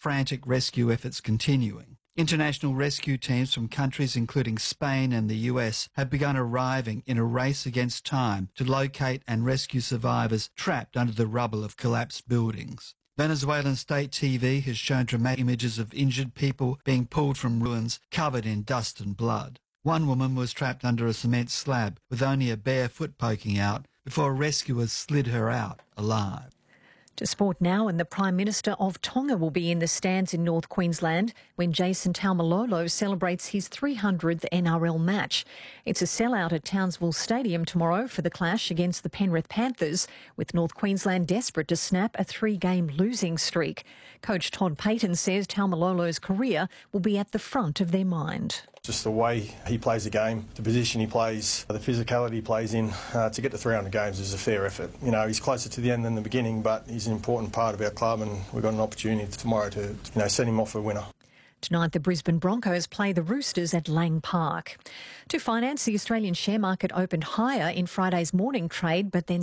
frantic rescue efforts continuing. International rescue teams from countries including Spain and the US have begun arriving in a race against time to locate and rescue survivors trapped under the rubble of collapsed buildings. Venezuelan state TV has shown dramatic images of injured people being pulled from ruins covered in dust and blood. One woman was trapped under a cement slab with only a bare foot poking out before rescuers slid her out alive. To sport now, and the Prime Minister of Tonga will be in the stands in North Queensland when Jason Taumalolo celebrates his 300th NRL match. It's a sellout at Townsville Stadium tomorrow for the clash against the Penrith Panthers, with North Queensland desperate to snap a 3-game losing streak. Coach Todd Payton says Taumalolo's career will be at the front of their mind. Just the way he plays the game, the position he plays, the physicality he plays in, to get to 300 games is a fair effort. You know, he's closer to the end than the beginning, but he's an important part of our club, and we've got an opportunity tomorrow to, send him off a winner. Tonight, the Brisbane Broncos play the Roosters at Lang Park. To finance, the Australian share market opened higher in Friday's morning trade, but then